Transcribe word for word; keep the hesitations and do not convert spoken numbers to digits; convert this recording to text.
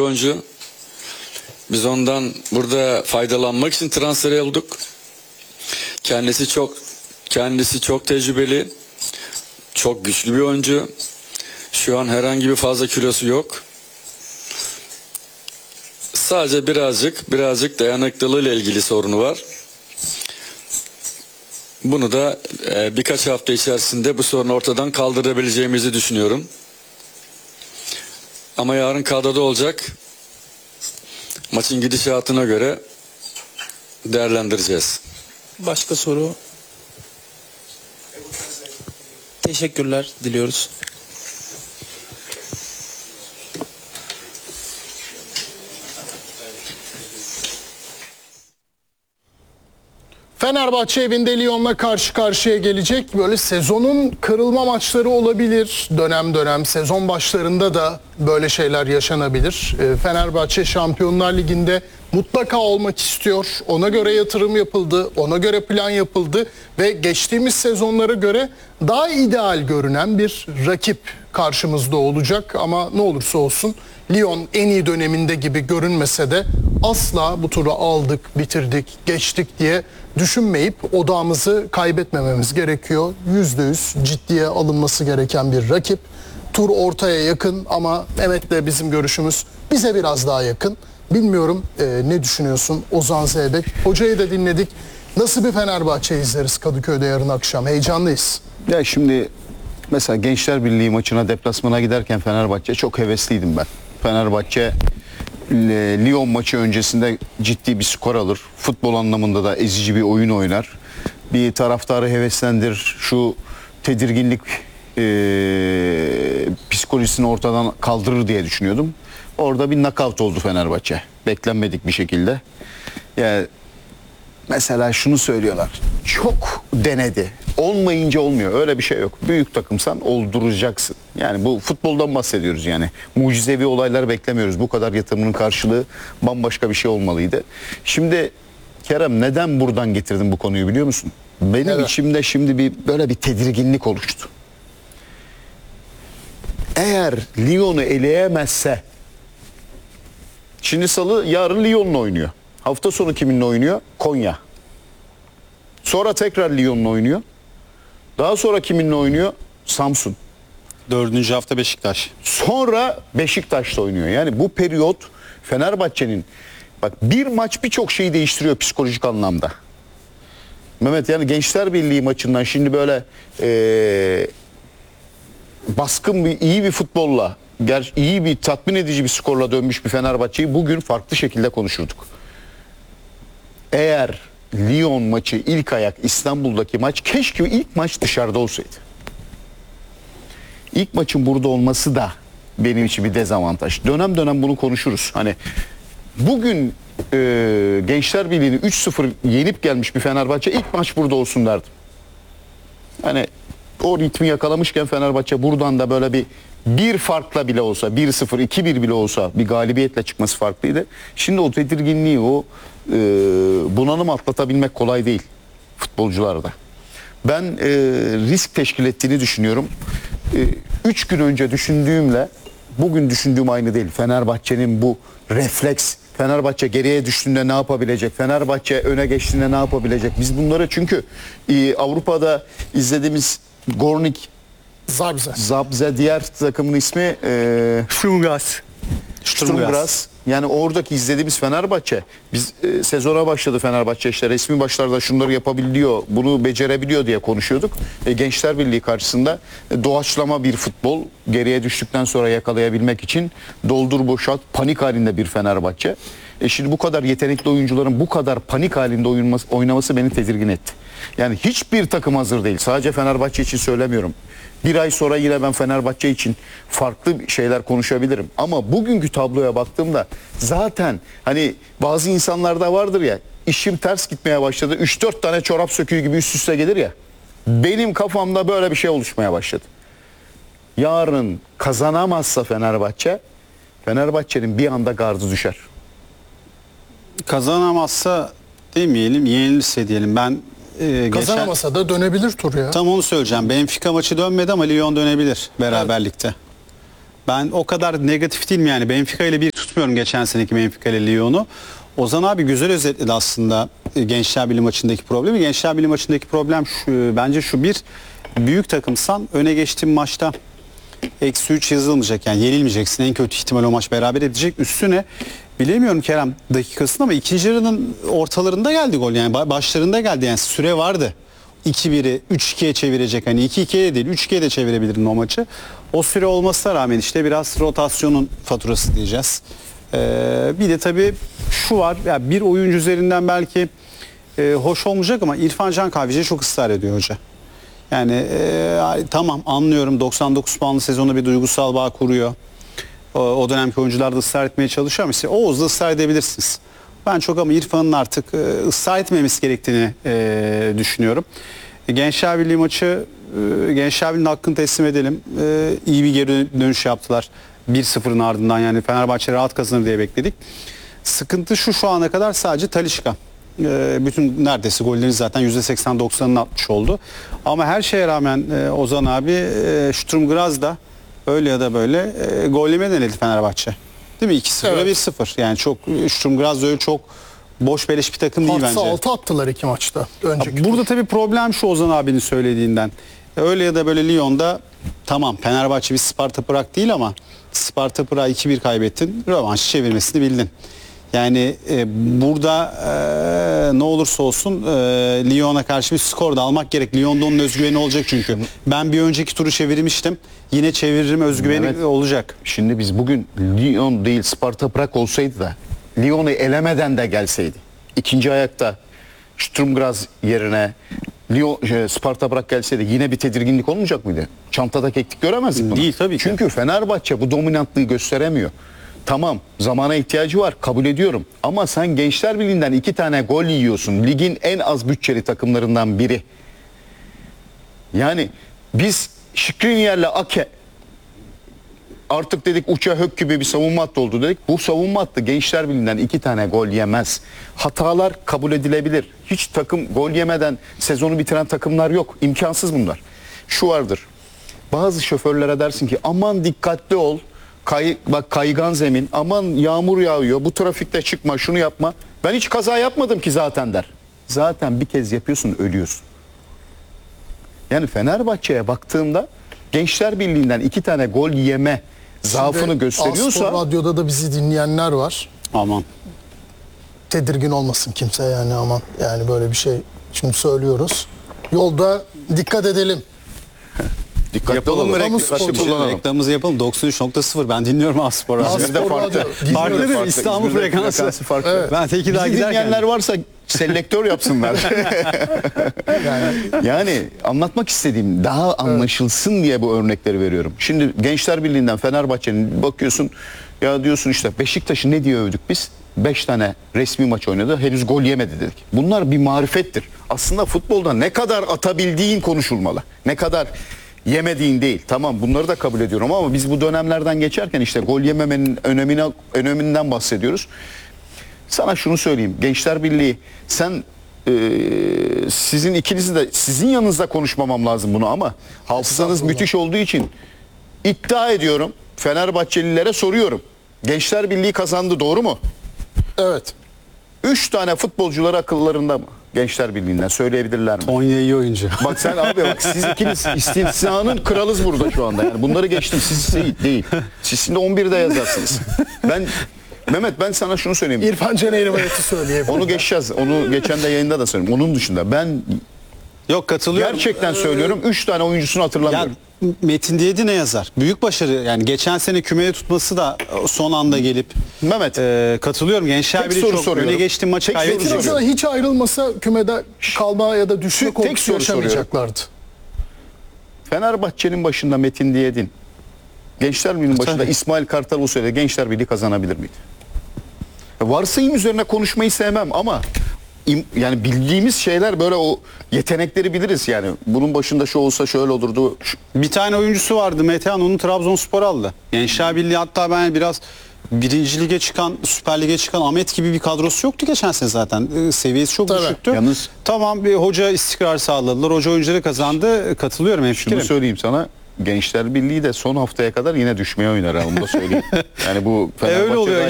oyuncu. Biz ondan burada faydalanmak için transfer olduk. Kendisi çok kendisi çok tecrübeli. Çok güçlü bir oyuncu. Şu an herhangi bir fazla kilosu yok. Sadece birazcık birazcık dayanıklılığıyla ilgili sorunu var. Bunu da e, birkaç hafta içerisinde bu sorunu ortadan kaldırabileceğimizi düşünüyorum. Ama yarın kadroda olacak. Maçın gidişatına göre değerlendireceğiz. Başka soru? Teşekkürler diliyoruz. Fenerbahçe evinde Lyon'la karşı karşıya gelecek. Böyle sezonun kırılma maçları olabilir. Dönem dönem sezon başlarında da böyle şeyler yaşanabilir. Fenerbahçe Şampiyonlar Ligi'nde mutlaka olmak istiyor. Ona göre yatırım yapıldı, ona göre plan yapıldı ve geçtiğimiz sezonlara göre daha ideal görünen bir rakip karşımızda olacak. Ama ne olursa olsun Lyon en iyi döneminde gibi görünmese de asla bu turu aldık, bitirdik, geçtik diye düşünmeyip odağımızı kaybetmememiz gerekiyor. yüzde yüz ciddiye alınması gereken bir rakip. Tur ortaya yakın ama Mehmet'le bizim görüşümüz bize biraz daha yakın. Bilmiyorum e, ne düşünüyorsun Ozan Zeybek? Hocayı da dinledik. Nasıl bir Fenerbahçe izleriz Kadıköy'de yarın akşam? Heyecanlıyız. Ya şimdi mesela Gençler Birliği maçına, deplasmana giderken Fenerbahçe çok hevesliydim ben. Fenerbahçe Lyon maçı öncesinde ciddi bir skor alır. Futbol anlamında da ezici bir oyun oynar. Bir taraftarı heveslendirir. Şu tedirginlik e, psikolojisini ortadan kaldırır diye düşünüyordum. Orada bir knockout oldu Fenerbahçe. Beklenmedik bir şekilde. Yani mesela şunu söylüyorlar. Çok denedi. Olmayınca olmuyor. Öyle bir şey yok. Büyük takımsan olduracaksın. Yani bu futboldan bahsediyoruz yani. Mucizevi olaylar beklemiyoruz. Bu kadar yatırımın karşılığı bambaşka bir şey olmalıydı. Şimdi Kerem, neden buradan getirdim bu konuyu biliyor musun? Benim evet. içimde şimdi bir böyle bir tedirginlik oluştu. Eğer Lyon'u eleyemezse, şimdi Salı, yarın Lyon'la oynuyor. Hafta sonu kiminle oynuyor? Konya. Sonra tekrar Lyon'la oynuyor. Daha sonra kiminle oynuyor? Samsun. Dördüncü hafta Beşiktaş. Sonra Beşiktaş'ta oynuyor. Yani bu periyot Fenerbahçe'nin, bak, bir maç birçok şeyi değiştiriyor psikolojik anlamda. Mehmet, yani Gençler Birliği maçından şimdi böyle ee, baskın bir, iyi bir futbolla, ger iyi bir, tatmin edici bir skorla dönmüş bir Fenerbahçe'yi bugün farklı şekilde konuşurduk. Eğer Lyon maçı ilk ayak, İstanbul'daki maç, keşke ilk maç dışarıda olsaydı. İlk maçın burada olması da benim için bir dezavantaj. Dönem dönem bunu konuşuruz. Hani bugün e, Gençler Birliği'ni üç sıfır yenip gelmiş bir Fenerbahçe ilk maç burada olsun derdim. Hani o ritmi yakalamışken Fenerbahçe buradan da böyle bir bir farkla bile olsa, bir sıfır, iki bir bile olsa bir galibiyetle çıkması farklıydı. Şimdi o tedirginliği, o e, bunalım atlatabilmek kolay değil futbolcularda. Ben e, risk teşkil ettiğini düşünüyorum. E, üç gün önce düşündüğümle bugün düşündüğüm aynı değil. Fenerbahçe'nin bu refleks, Fenerbahçe geriye düştüğünde ne yapabilecek? Fenerbahçe öne geçtiğinde ne yapabilecek? Biz bunları çünkü e, Avrupa'da izlediğimiz Gornik Zabze. Zabze, diğer takımın ismi e, Sturmgras. Sturmgras. Yani oradaki izlediğimiz Fenerbahçe, biz e, sezona başladı Fenerbahçe, işte resmi başlarda şunları yapabiliyor, bunu becerebiliyor diye konuşuyorduk. E, Gençler Birliği karşısında e, doğaçlama bir futbol, geriye düştükten sonra yakalayabilmek için doldur boşalt, panik halinde bir Fenerbahçe. E şimdi bu kadar yetenekli oyuncuların bu kadar panik halinde oynaması, oynaması beni tedirgin etti. Yani hiçbir takım hazır değil. Sadece Fenerbahçe için söylemiyorum. Bir ay sonra yine ben Fenerbahçe için farklı şeyler konuşabilirim. Ama bugünkü tabloya baktığımda zaten hani bazı insanlarda vardır ya, işim ters gitmeye başladı, üç dört tane çorap söküğü gibi üst üste gelir ya. Benim kafamda böyle bir şey oluşmaya başladı. Yarın kazanamazsa Fenerbahçe, Fenerbahçe'nin bir anda gardı düşer. Kazanamazsa demeyelim, yenilirse diyelim. Ben e, Kazanamasa geçen, da dönebilir tur ya. tam onu söyleyeceğim. Benfica maçı dönmedi ama Lyon dönebilir beraberlikte. Evet. Ben o kadar negatif değilim yani. Benfica ile bir tutmuyorum geçen seneki Benfica ile Lyon'u. Ozan abi güzel özetledi aslında e, Gençler Birliği maçındaki problemi. Gençler Birliği maçındaki problem şu, bence şu: bir, büyük takımsan öne geçtiğin maçta eksi üç yazılmayacak, yani yenilmeyeceksin. En kötü ihtimal o maç beraber edecek. Üstüne bilemiyorum Kerem dakikasını ama ikinci yarının ortalarında geldi gol, yani başlarında geldi, yani süre vardı. iki biri üç ikiye çevirecek, hani iki ikiye değil üç ikiye de çevirebilirdin o maçı. O süre olmasına rağmen işte biraz rotasyonun faturası diyeceğiz. Ee, bir de tabii şu var, ya bir oyuncu üzerinden belki e, hoş olmayacak ama İrfan Can Kahveci'ye çok ısrar ediyor hoca. Yani e, tamam, anlıyorum, doksan dokuz puanlı sezonda bir duygusal bağ kuruyor. O, o dönemki oyuncular da ısrar etmeye çalışıyor ama işte Oğuz'da ısrar edebilirsiniz. Ben çok ama İrfan'ın artık e, ısrar etmemesi gerektiğini e, düşünüyorum. E, Gençler Birliği maçı, e, Gençler Birliği'nin hakkını teslim edelim. E, iyi bir geri dönüş yaptılar. bir sıfırın ardından, yani Fenerbahçe rahat kazanır diye bekledik. Sıkıntı şu: şu ana kadar sadece Talisca. E, bütün neredeyse gollerin zaten yüzde seksen doksanını atmış oldu. Ama her şeye rağmen e, Ozan abi, e, Sturm Graz da öyle ya da böyle e, gol yeme denedi Fenerbahçe. Değil mi? iki sıfır Evet. bir sıfır. Yani çok, Sturm Graz öyle çok boş beleş bir takım değil Artı bence. altı attılar iki maçta. Önceki Burada tabii problem şu: Ozan abinin söylediğinden. Öyle ya da böyle Lyon'da tamam, Fenerbahçe bir Sparta Prag değil ama Sparta Prag iki bir kaybettin. Rövanşı çevirmesini bildin. Yani e, burada e, ne olursa olsun e, Lyon'a karşı bir skor da almak gerek. Lyon'da onun özgüveni olacak çünkü. Ben bir önceki turu çevirmiştim. Yine çeviririm özgüveni Evet. olacak. Şimdi biz bugün Lyon değil Sparta Prag olsaydı da Lyon'u elemeden de gelseydi, İkinci ayakta Sturm Graz yerine Lyon, şey, Sparta Prag gelseydi yine bir tedirginlik olmayacak mıydı? Çantada keklik göremezdik bunu. Değil tabii ki. Çünkü Fenerbahçe bu dominantlığı gösteremiyor. Tamam, zamana ihtiyacı var, kabul ediyorum. Ama sen Gençler Birliği'nden iki tane gol yiyorsun. Ligin en az bütçeli takımlarından biri. Yani biz Skriniar'la Ake artık dedik uça hök gibi bir savunma hattı oldu dedik. Bu savunma hattı Gençler Birliği'nden iki tane gol yemez. Hatalar kabul edilebilir. Hiç takım gol yemeden sezonu bitiren takımlar yok. İmkansız bunlar. Şu vardır: bazı şoförlere dersin ki aman dikkatli ol. Kay, bak kaygan zemin, aman yağmur yağıyor, bu trafikte çıkma, şunu yapma. Ben hiç kaza yapmadım ki zaten der. Zaten bir kez yapıyorsun, ölüyorsun. Yani Fenerbahçe'ye baktığımda Gençler Birliği'nden iki tane gol yeme zaafını Şimdi gösteriyorsa Aspor Radyo'da da bizi dinleyenler var. Aman. Tedirgin olmasın kimse yani, aman. Yani böyle bir şey şimdi söylüyoruz. Yolda dikkat edelim. dikkatli Yapalım olalım. mı? Kamu Reklam- sporu Şimdi kullanalım. Reklamımızı yapalım. doksan üç nokta sıfır. Ben dinliyorum Aspor abi. Aspor İzmir'de farklı. Radyo. İzmir'de Farklı değil mi? İstanbul İzmir'de frekansı. frekansı farklı. Evet. Ben Tekirdağ Bizi giderken. dinleyenler varsa selektör yapsınlar. Yani anlatmak istediğim, daha anlaşılsın diye bu örnekleri veriyorum. Şimdi Gençler Birliği'nden Fenerbahçe'nin bakıyorsun, ya diyorsun işte Beşiktaş'ı ne diye övdük biz? Beş tane resmi maç oynadı, henüz gol yemedi dedik. Bunlar bir marifettir. Aslında futbolda ne kadar atabildiğin konuşulmalı. Ne kadar yemediğin değil. Tamam, bunları da kabul ediyorum ama biz bu dönemlerden geçerken işte gol yememenin önemine, öneminden bahsediyoruz. Sana şunu söyleyeyim. Gençler Birliği, sen e, sizin ikinizi de sizin yanınızda konuşmamam lazım bunu ama hafızanız Estağfurullah. müthiş olduğu için iddia ediyorum. Fenerbahçelilere soruyorum. Gençler Birliği kazandı, doğru mu? Evet. Üç tane futbolcular akıllarında mı? Gençler Birliği'nden söyleyebilirler mi? Tonya iyi oyuncu. Bak sen abi, bak siz ikiniz istisnanın kralız burada şu anda. Yani bunları geçtim, siz değil. değil. Siz şimdi on birde yazarsınız. Ben Mehmet, ben sana şunu söyleyeyim. İrfan Can Eğribayat'ı söyleyebilirim. Onu geçeceğiz. Onu geçen de yayında da söyledim. Onun dışında ben Yok, katılıyorum. gerçekten söylüyorum, üç tane oyuncusunu Ya hatırlamıyorum. Metin Diyedi ne yazar? Büyük başarı. Yani geçen sene kümeye tutması da son anda gelip Mehmet, e, katılıyorum. Gençler Tek Birliği soru çok soruyorum. öne geçti, maçı Tek soru kaybetti. Metin soruyorum. Özal hiç ayrılmasa kümede kalma ya da düşme Tek korkusu soru yaşamayacaklardı. Fenerbahçe'nin başında Metin Diyedin, Gençler Birliği'nin başında Tabii. İsmail Kartal olsaydı Gençler Birliği kazanabilir miydi? Varsayım üzerine konuşmayı sevmem ama im- yani bildiğimiz şeyler, böyle o yetenekleri biliriz yani. Bunun başında şu olsa şöyle olurdu. Şu- Bir tane oyuncusu vardı, Metehan, onu Trabzonspor aldı. Gençler Birliği, hatta ben biraz birinci lige çıkan, Süper Lig'e çıkan Ahmet gibi bir kadrosu yoktu geçen sene zaten. E, seviyesi çok Tabii. düşüktü. Yalnız- Tamam, bir hoca istikrar sağladılar. Hoca oyuncuları kazandı. Katılıyorum Şunu hemşerim. söyleyeyim sana. Gençler Birliği de son haftaya kadar yine düşmeye oynar, ha, onu da söyleyeyim. Yani bu E, öyle oluyor. Fenerbahçe'de